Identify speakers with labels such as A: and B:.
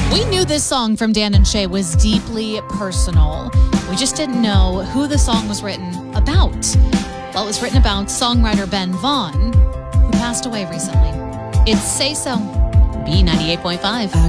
A: We knew this song from Dan and Shay was deeply personal. We just didn't know who the song was written about. Well, it was written about songwriter Ben Vaughn, who passed away recently. It's Say So, B98.5.